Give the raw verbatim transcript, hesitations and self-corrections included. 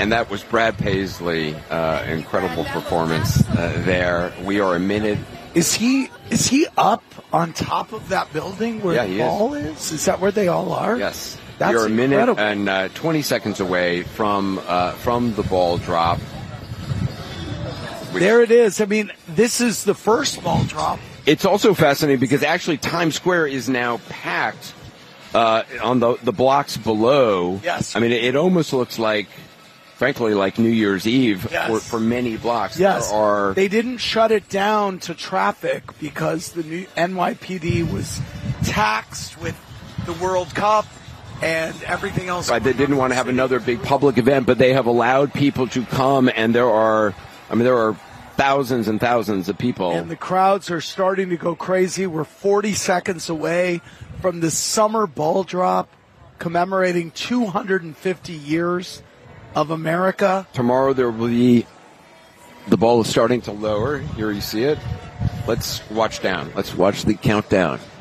And that was Brad Paisley, uh, incredible performance uh, there. We are a minute. Is he is he up on top of that building where Yeah, the he ball is? Is that where they all are? Yes. That's You're a minute incredible. and uh, twenty seconds away from uh, from the ball drop. Which, There it is. I mean, this is the first ball drop. It's also fascinating because actually Times Square is now packed uh, on the the blocks below. Yes. I mean, it, it almost looks like, frankly, like New Year's Eve Yes. for, for many blocks. Yes. There are They didn't shut it down to traffic because the new N Y P D was taxed with the World Cup and everything else. Right, they going on didn't in want the to have city. another big public event, but they have allowed people to come, and there are, I mean, there are thousands and thousands of people. And the crowds are starting to go crazy. We're forty seconds away from the summer ball drop commemorating two hundred fifty years of America. Tomorrow there will be, the ball is starting to lower. Here you see it. Let's watch down. Let's watch the countdown.